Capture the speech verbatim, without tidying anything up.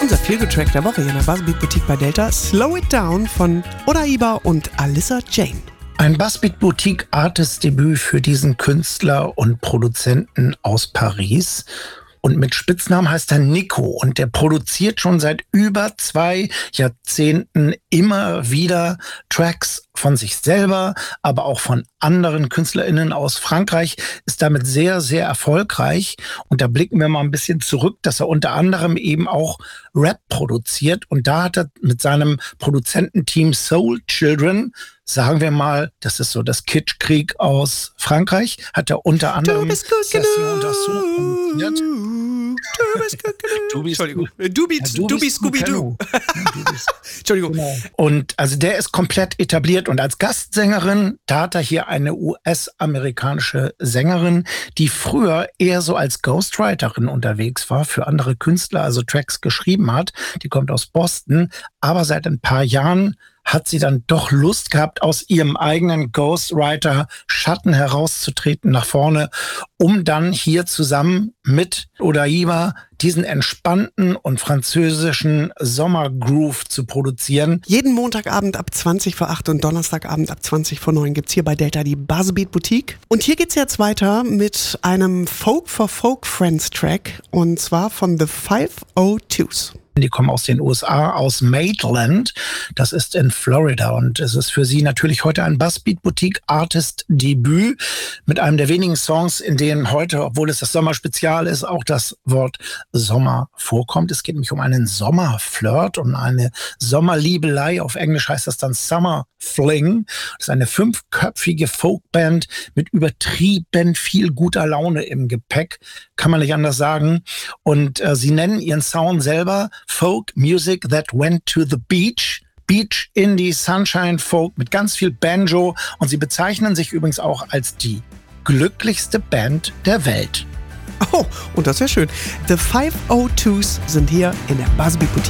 Unser Feelgood-Track der Woche hier in der Buzzbeat Boutique bei Delta, Slow It Down von Odaiba und Alyssa Jane. Ein Buzzbeat Boutique Artist Debüt für diesen Künstler und Produzenten aus Paris. Und mit Spitznamen heißt er Nico und der produziert schon seit über zwei Jahrzehnten immer wieder Tracks von sich selber, aber auch von anderen KünstlerInnen aus Frankreich, ist damit sehr, sehr erfolgreich. Und da blicken wir mal ein bisschen zurück, dass er unter anderem eben auch Rap produziert. Und da hat er mit seinem Produzententeam Soul Children, sagen wir mal, das ist so das Kitschkrieg aus Frankreich, hat er unter anderem Session d'Assaut produziert. Du bist gut genug. Entschuldigung. Du bist, Ja, du bist Scooby-Doo. Entschuldigung. Genau. Und also der ist komplett etabliert und als Gastsängerin, da hat er hier eine U S-amerikanische Sängerin, die früher eher so als Ghostwriterin unterwegs war, für andere Künstler, also Tracks geschrieben hat. Die kommt aus Boston, aber seit ein paar Jahren hat sie dann doch Lust gehabt, aus ihrem eigenen Ghostwriter-Schatten herauszutreten nach vorne, um dann hier zusammen mit Odaiba diesen entspannten und französischen Sommergroove zu produzieren. Jeden Montagabend ab zwanzig vor acht und Donnerstagabend ab zwanzig vor neun gibt's hier bei Delta die Buzzbeat Boutique. Und hier geht's jetzt weiter mit einem Folk for Folk Friends Track und zwar von The five oh twos. Die kommen aus den U S A, aus Maitland. Das ist in Florida. Und es ist für sie natürlich heute ein Buzzbeat Boutique Artist Debüt mit einem der wenigen Songs, in denen heute, obwohl es das Sommerspezial ist, auch das Wort Sommer vorkommt. Es geht nämlich um einen Sommerflirt und eine Sommerliebelei. Auf Englisch heißt das dann Summer Fling. Das ist eine fünfköpfige Folkband mit übertrieben viel guter Laune im Gepäck. Kann man nicht anders sagen. Und äh, sie nennen ihren Sound selber Folk Music That Went to the Beach. Beach, Indie, Sunshine, Folk mit ganz viel Banjo. Und sie bezeichnen sich übrigens auch als die glücklichste Band der Welt. Oh, und das ist ja schön. The five oh twos sind hier in der Buzzbeat Boutique.